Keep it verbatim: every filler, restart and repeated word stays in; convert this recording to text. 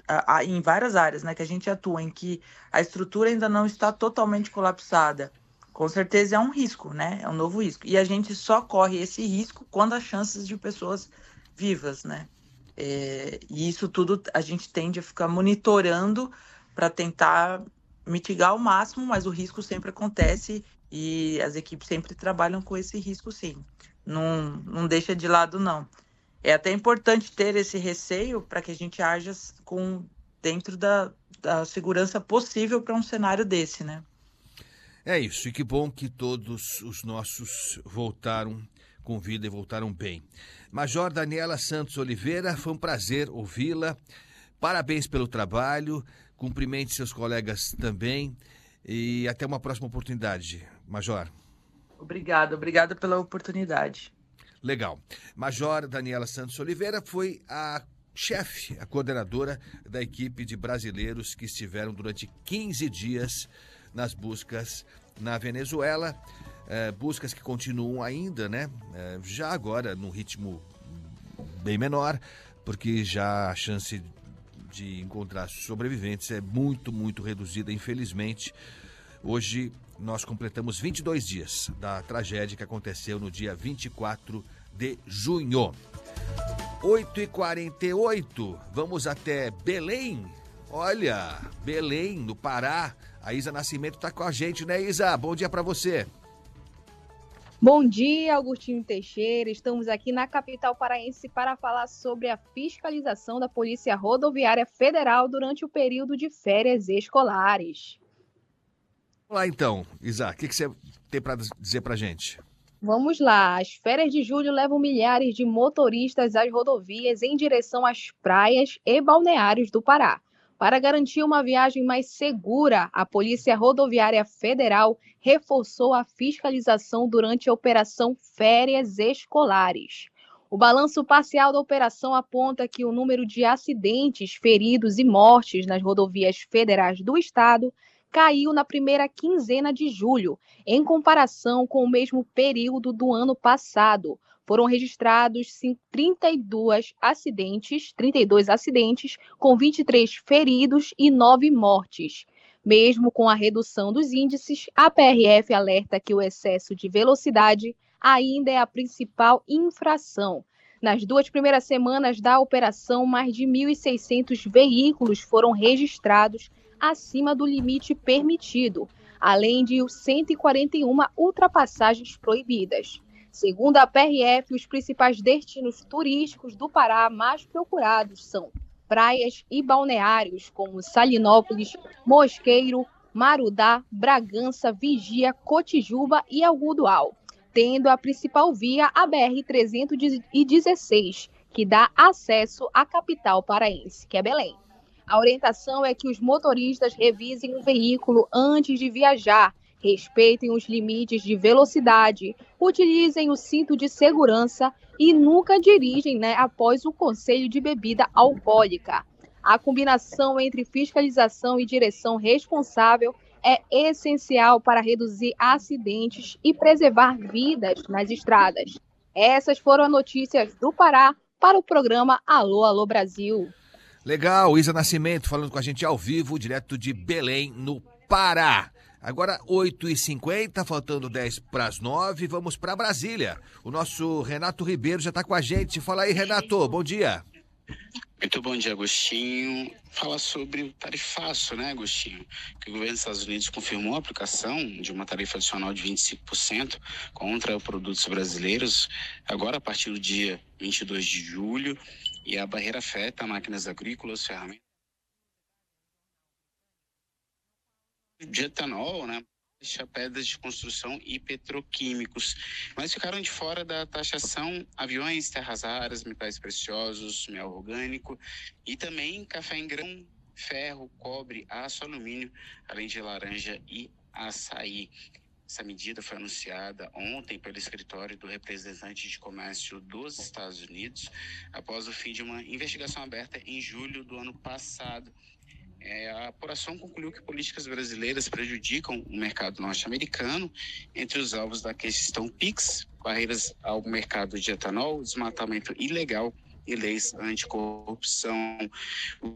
a, a, em várias áreas, né, que a gente atua, em que a estrutura ainda não está totalmente colapsada, com certeza é um risco, né? É um novo risco. E a gente só corre esse risco quando há chances de pessoas vivas, né? É, e isso tudo a gente tende a ficar monitorando para tentar mitigar ao máximo, mas o risco sempre acontece e as equipes sempre trabalham com esse risco, sim. Não, não deixa de lado, não. É até importante ter esse receio para que a gente haja com, dentro da, da segurança possível para um cenário desse, né? É isso, e que bom que todos os nossos voltaram com vida e voltaram bem. Major Daniela Santos Oliveira, foi um prazer ouvi-la. Parabéns pelo trabalho, cumprimente seus colegas também e até uma próxima oportunidade, Major. Obrigada, obrigada pela oportunidade. Legal. Major Daniela Santos Oliveira foi a chefe, a coordenadora da equipe de brasileiros que estiveram durante quinze dias nas buscas na Venezuela, é, buscas que continuam ainda, né? É, já agora num ritmo bem menor, porque já a chance de encontrar sobreviventes é muito, muito reduzida, infelizmente. Hoje nós completamos vinte e dois dias da tragédia que aconteceu no dia vinte e quatro de junho. oito e quarenta e oito, vamos até Belém. Olha, Belém, no Pará. A Isa Nascimento está com a gente, né, Isa? Bom dia para você. Bom dia, Augustinho Teixeira. Estamos aqui na capital paraense para falar sobre a fiscalização da Polícia Rodoviária Federal durante o período de férias escolares. Olá, então, Isa, o que, que você tem para dizer para a gente? Vamos lá. As férias de julho levam milhares de motoristas às rodovias em direção às praias e balneários do Pará. Para garantir uma viagem mais segura, a Polícia Rodoviária Federal reforçou a fiscalização durante a Operação Férias Escolares. O balanço parcial da operação aponta que o número de acidentes, feridos e mortes nas rodovias federais do estado caiu na primeira quinzena de julho, em comparação com o mesmo período do ano passado. Foram registrados trinta e dois acidentes, trinta e dois acidentes, com vinte e três feridos e nove mortes. Mesmo com a redução dos índices, a P R F alerta que o excesso de velocidade ainda é a principal infração. Nas duas primeiras semanas da operação, mais de mil e seiscentos veículos foram registrados acima do limite permitido, além de cento e quarenta e uma ultrapassagens proibidas. Segundo a P R F, os principais destinos turísticos do Pará mais procurados são praias e balneários como Salinópolis, Mosqueiro, Marudá, Bragança, Vigia, Cotijuba e Algodoal, tendo a principal via a B R trezentos e dezesseis, que dá acesso à capital paraense, que é Belém. A orientação é que os motoristas revisem o veículo antes de viajar, respeitem os limites de velocidade, utilizem o cinto de segurança e nunca dirigem, né, após o conselho de bebida alcoólica. A combinação entre fiscalização e direção responsável é essencial para reduzir acidentes e preservar vidas nas estradas. Essas foram as notícias do Pará para o programa Alô, Alô Brasil. Legal, Isa Nascimento falando com a gente ao vivo, direto de Belém, no Pará. Agora oito e cinquenta, faltando dez para as nove, vamos para Brasília. O nosso Renato Ribeiro já está com a gente. Fala aí, Renato, bom dia. Muito bom dia, Agostinho. Fala sobre o tarifaço, né, Agostinho? Que o governo dos Estados Unidos confirmou a aplicação de uma tarifa adicional de vinte e cinco por cento contra produtos brasileiros, agora a partir do dia vinte e dois de julho, e a barreira afeta máquinas agrícolas, ferramentas de etanol, né? Pedras de construção e petroquímicos, mas ficaram de fora da taxação aviões, terras raras, metais preciosos, mel orgânico e também café em grão, ferro, cobre, aço, alumínio, além de laranja e açaí. Essa medida foi anunciada ontem pelo escritório do representante de comércio dos Estados Unidos, após o fim de uma investigação aberta em julho do ano passado. É, a apuração concluiu que políticas brasileiras prejudicam o mercado norte-americano. Entre os alvos da questão PIX, barreiras ao mercado de etanol, desmatamento ilegal e leis anticorrupção. O